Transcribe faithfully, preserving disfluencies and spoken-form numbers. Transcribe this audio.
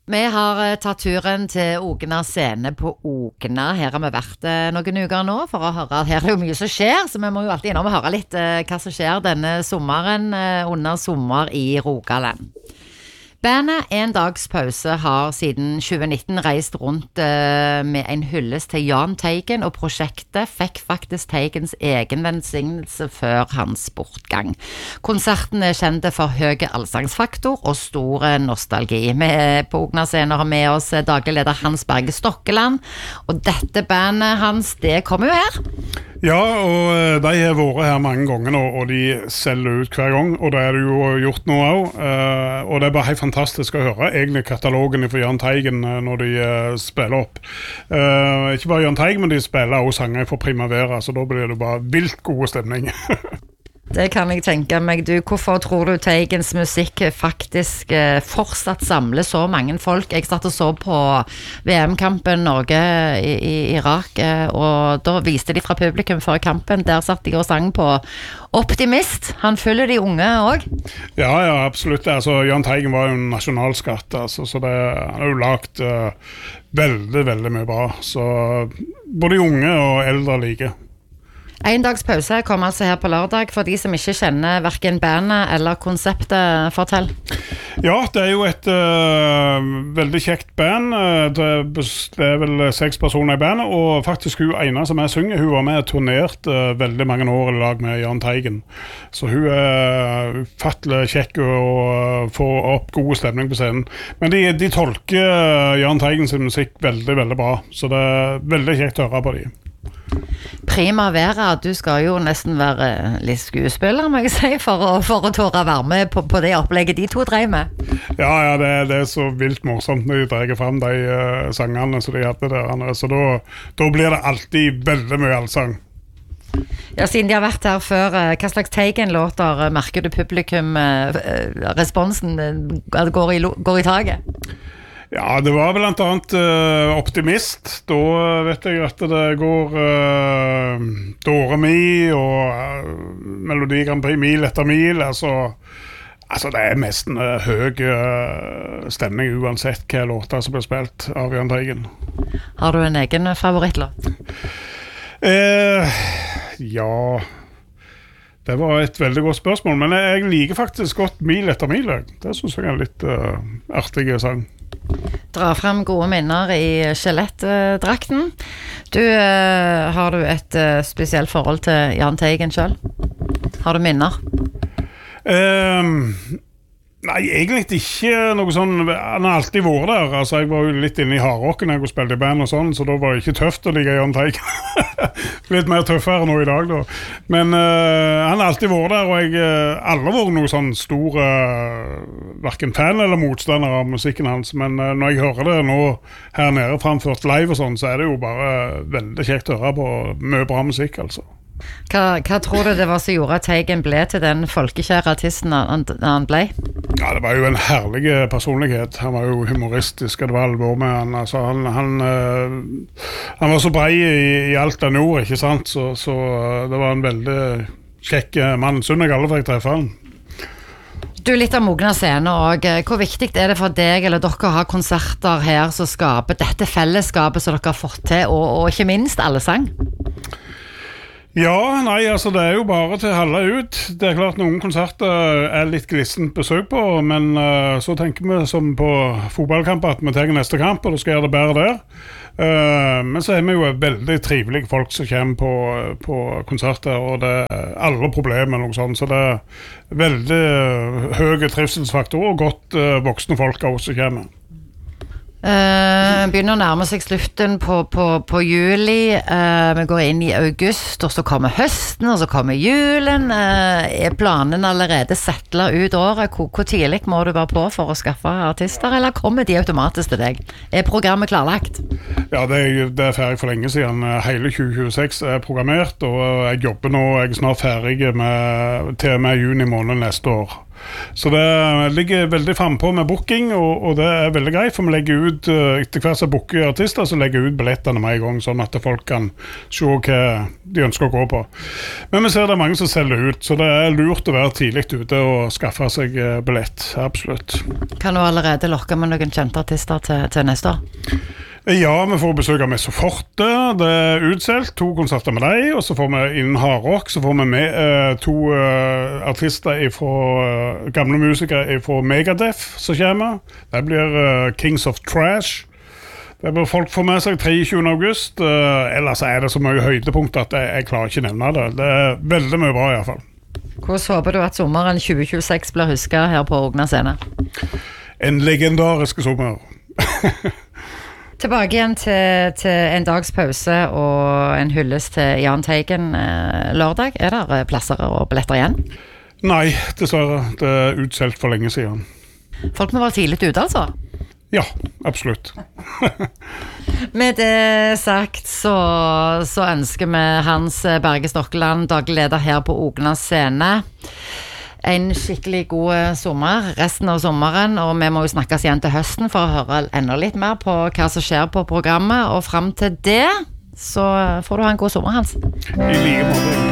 Vi har eh, tatt turen til Ogna scene på Ogna. Her har vi vært eh, noen uker nå for å høre. Her er jo mye som skjer, så vi må jo alltid innom og høre litt eh, hva som skjer denne sommeren eh, under sommer i Rogaland. Bandet En Dags Pause har siden tjue nitten reist rundt uh, med en hyllest til Jahn Teigen, og prosjektet fikk faktisk Teigens egen velsignelse før hans bortgang. Konserten er kjent for høy allsangsfaktor og stor nostalgi. Vi på Ogna scene har med oss daglig leder Hans Berge Stokkeland, og dette bandet hans, det kommer jo her. Ja, og de har vært her mange ganger nå, og de selger ut hver gang, og det er det jo gjort nå også, og det er bare helt fantastisk å høre egentlig katalogen for Jahn Teigen når de spiller opp. Ikke bare Jahn Teigen, men de spiller også sanger for Primavera, så da blir det bare vilt god stemning. Det kan jeg tenke meg. Du, hvorfor tror du Teigens musikk faktisk eh, fortsatt samler så mange folk? Jeg satt og så på V M-kampen Norge i, i Irak, eh, og da viste de fra publikum før kampen. Der satt de og sang på Optimist. Han følger de unge også. Ja, ja, absolutt. Altså, Jahn Teigen var jo en nasjonalskatt, altså, så det er jo lagt uh, veldig, veldig mye bra. Så både unge og eldre like. En Dags Pause kommer altså her på lørdag. For de som ikke kjenner hverken bandet eller konseptet, fortell. Ja, det er jo et uh, veldig kjekt band. Det, det er vel seks personer i bandet, og faktisk hun ene som jeg synger, hun var med og turnert uh, veldig mange år i lag med Jahn Teigen. Så hun er ufattelig kjekk og uh, får opp god stemning på scenen. Men de, de tolker Jahn Teigens musikk veldig, veldig bra, så det er veldig kjekt å høre på dem. Primavera, du skal jo nesten være litt skuespiller, må jeg si, for å, for å tåre være med på, på det opplegget de to drev med. Ja, ja, det, det er så vilt morsomt når de dreier frem de uh, sangene som de hadde der, så da, da blir det alltid veldig mye allsang. Ja, siden de har vært her før, hva slags Teigen-låter merker du publikum, uh, responsen uh, går, i, går i taget? Ja, det var blant annet uh, Optimist. Da vet jeg at det går uh, Dore Mi og uh, Melodi Grand Prix Mil etter mil. Altså, altså det er mest en uh, høy uh, stemning uansett hva låter som blir spilt av Jahn Teigen. Har du en egen favorittlåt? Uh, ja... Det var et veldig godt spørsmål, men jeg liker faktisk godt Mil etter mil. Det synes jeg er en litt uh, artig sang. Dra frem gode minner i skjelettdrakten. Du, uh, har du et uh, spesielt forhold til Jahn Teigen selv? Har du minner? Um, nei, egentlig ikke noe sånn. Han har alltid vært der. Altså, jeg var jo litt inne i hardrocken når jeg spilte i band og sånn, så da var det ikke tøft å ligge Jahn Teigen. Litt mer tøffere nå i dag da. Men uh, han har alltid vært der, og jeg uh, aldri vært noe sånn stor uh, hverken fan eller motstander av musikken hans, men uh, når jeg hører det nå her nede framført live og sånn, så er det jo bare uh, veldig kjekt å høre på mye bra musikk, altså. Hva, hva tror du det var som gjorde at Teigen ble til den folkekjære artisten han, han ble? Ja, det var jo en herlig personlighet. Han var jo humoristisk, og det var alvor med han. Altså, han, han, øh, han var så brei i, i alt han gjorde, ikke sant? Så, så det var en veldig kjekk mann. Synd jeg aldri fikk treffe han. Du, litt av Ogna scene, og hvor viktig er det for deg eller dere å ha konserter her som skaper dette fellesskapet som dere har fått til, og, og ikke minst allsang? Ja, nei, altså det er jo bare til å holde ut. Det er klart noen konserter er litt glissent besøk på, men uh, så tenker vi som på fotballkamper at vi tar neste kamp, og da skal gjøre det bedre der. Uh, men så er vi jo veldig trivelige folk som kommer på, på konserter, og det er alle problemer og noe sånt, så det er veldig uh, høye trivselsfaktor og godt uh, voksne folk også som kommer. Uh, begynner å nærme seg slutten på, på, på juli. Uh, vi går inn i august, og så kommer høsten, og så kommer julen. Uh, er planen allerede settlet ut året? Hvor, hvor tidlig må du være på for å skaffe artister, eller kommer de automatisk til deg? Er programmet klarlagt? Ja, det er, det er ferdig for lenge siden. Hele tjue tjueseks er programmert, og jeg jobber nå, jeg er snart ferdig med, til og med juni måned neste år. Så det ligger veldig frempå med booking, og, og det er veldig greit, for vi legger ut, etter hvert som booker artister, så legger vi ut billettene med en gang, sånn at folk kan se hva de ønsker å gå på. Men vi ser det er mange som selger ut, så det er lurt å være tidlig ute og skaffe seg billett, absolutt. Kan du allerede lokke med noen kjente artister til, til neste år? Ja, vi får besøk av Messo Forte, det er utselt, to konserter med deg, og så får vi innen hardrock, så får vi med eh, to eh, artister fra eh, gamle musikere fra Megadeth som kommer. Det blir eh, Kings of Trash. Det blir folk får med seg tjuetre august, eh, ellers er det så mye høydepunkt at jeg, jeg klarer ikke nevne det. Det er veldig mye bra i hvert fall. Hvordan håper du at sommeren tjue tjueseks blir husket her på Ogna scene? En legendarisk sommer. Tilbake igjen til, til en dags pause og en hyllest til Jahn Teigen eh, lørdag. Er det plasser og billetter igjen? Nei, dessverre. Det er utsolgt for lenge siden. Folk må være tidlig ute, altså? Ja, absolutt. Med det sagt så, så ønsker vi Hans Berge Stokkeland, daglig leder her på Ogna scene, en skikkelig god sommer resten av sommeren, og vi må jo snakkes igjen til høsten for å høre enda litt mer på hva som skjer på programmet, og frem til det så får du ha en god sommer, Hans. I like måte.